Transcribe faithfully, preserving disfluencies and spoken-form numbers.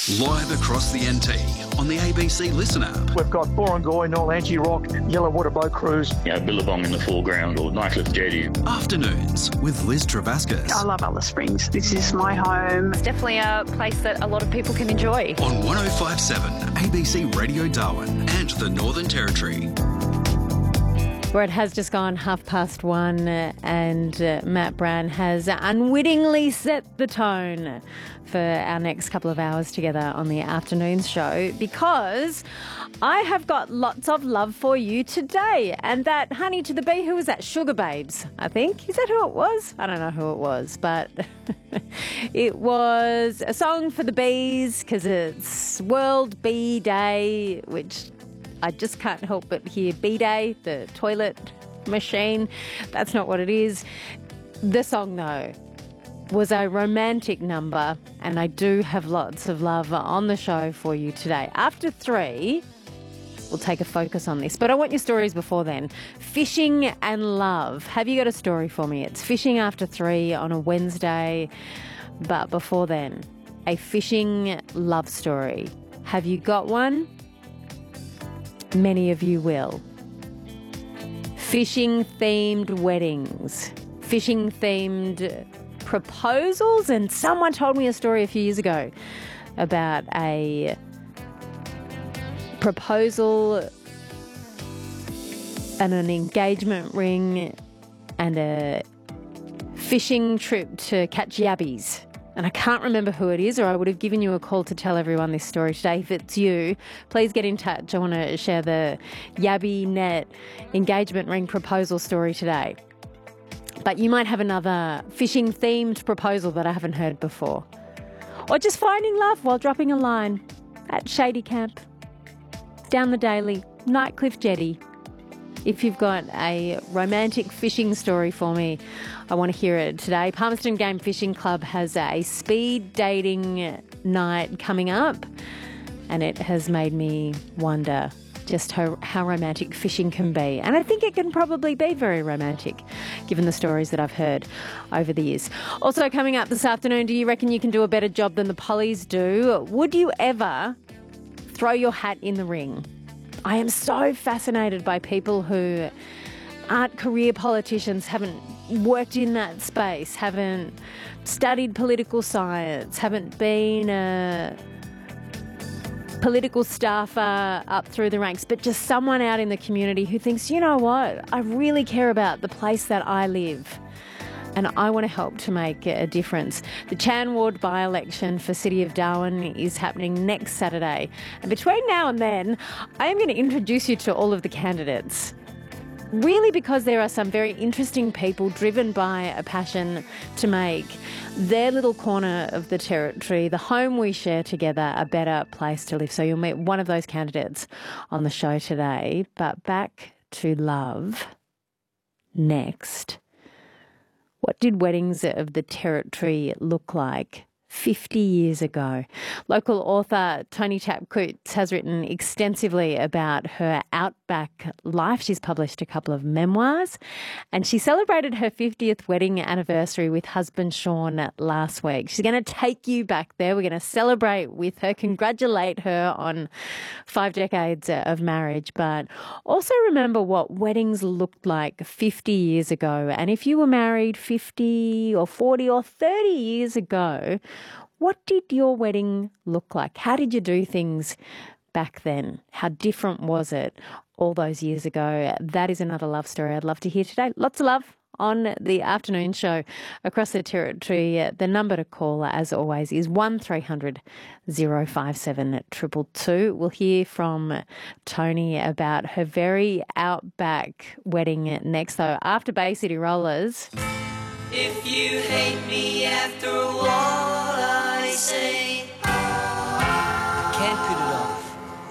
Live across the N T on the A B C Listen app. We've got Borongoy, Nolangi Rock, Yellowwater Boat Cruise. You know, Billabong in the foreground or Nightcliff Jetty. Afternoons with Liz Travascus. I love Alice Springs. This is my home. It's definitely a place that a lot of people can enjoy. On one oh five point seven A B C Radio Darwin and the Northern Territory. Where it has just gone half past one uh, and uh, Matt Brown has unwittingly set the tone for our next couple of hours together on the afternoons show, because I have got lots of love for you today. And that Honey to the Bee, who was that? Sugar Babes, I think. Is that who it was? I don't know who it was, but it was a song for the bees because it's World Bee Day, which I just can't help but hear B-Day, the toilet machine. That's not what it is. The song, though, was a romantic number, and I do have lots of love on the show for you today. After three, we'll take a focus on this, but I want your stories before then. Fishing and love. Have you got a story for me? It's fishing after three on a Wednesday, but before then, a fishing love story. Have you got one? Many of you will. Fishing-themed weddings, fishing-themed proposals, and someone told me a story a few years ago about a proposal and an engagement ring and a fishing trip to catch yabbies. And I can't remember who it is, or I would have given you a call to tell everyone this story today. If it's you, please get in touch. I want to share the Yabby Net engagement ring proposal story today. But you might have another fishing-themed proposal that I haven't heard before. Or just finding love while dropping a line at Shady Camp, down the Daily, Nightcliff Jetty. If you've got a romantic fishing story for me, I want to hear it today. Palmerston Game Fishing Club has a speed dating night coming up, and it has made me wonder just how, how romantic fishing can be. And I think it can probably be very romantic, given the stories that I've heard over the years. Also coming up this afternoon, do you reckon you can do a better job than the Pollies do? Would you ever throw your hat in the ring? I am so fascinated by people who aren't career politicians, haven't worked in that space, haven't studied political science, haven't been a political staffer up through the ranks, but just someone out in the community who thinks, you know what, I really care about the place that I live, and I want to help to make a difference. The Chan Ward by-election for City of Darwin is happening next Saturday. And between now and then, I am going to introduce you to all of the candidates. Really, because there are some very interesting people driven by a passion to make their little corner of the territory, the home we share together, a better place to live. So you'll meet one of those candidates on the show today. But back to love next. What did weddings of the territory look like fifty years ago? Local author Toni Chapkouts has written extensively about her outback life. She's published a couple of memoirs, and she celebrated her fiftieth wedding anniversary with husband Sean last week. She's going to take you back there. We're going to celebrate with her, congratulate her on five decades of marriage, but also remember what weddings looked like fifty years ago. And if you were married fifty or forty or thirty years ago, what did your wedding look like? How did you do things back then? How different was it all those years ago? That is another love story I'd love to hear today. Lots of love on the afternoon show across the territory. The number to call, as always, is one three hundred oh five seven two two two. We'll hear from Toni about her very outback wedding next, though, after Bay City Rollers. If you hate me after what I say,